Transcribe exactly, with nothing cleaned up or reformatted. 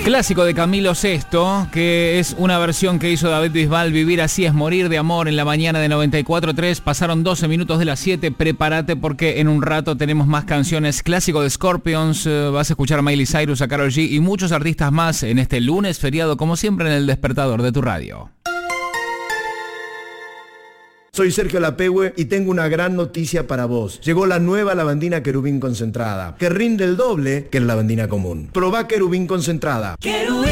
Clásico de Camilo Sesto, que es una versión que hizo David Bisbal, Vivir así es morir de amor, en la mañana de noventa y cuatro punto tres. Pasaron doce minutos de las siete, prepárate porque en un rato tenemos más canciones. Clásico de Scorpions, eh, vas a escuchar a Miley Cyrus, a Karol G y muchos artistas más en este lunes feriado, como siempre en el despertador de tu radio. Soy Sergio Lapehue y tengo una gran noticia para vos. Llegó la nueva lavandina Querubín concentrada, que rinde el doble que la lavandina común. Probá Querubín concentrada. Querubín.